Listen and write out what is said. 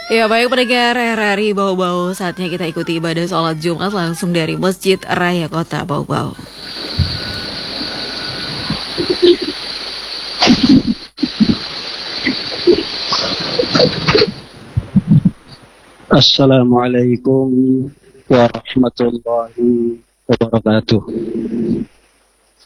Ya baik pendengar RRI Bau-Bau, saatnya kita ikuti ibadah sholat Jumat langsung dari Masjid Raya Kota Bau-Bau. Assalamualaikum warahmatullahi wabarakatuh.